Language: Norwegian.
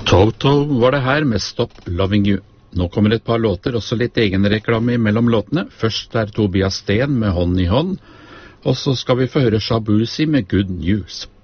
Toto var det her med Stop Loving You. Nå kommer et par låter, også litt egenreklame mellom låtene. Først er Tobias Sten med Hånd i hånd, og så skal vi få høre Shabuzi med Good News.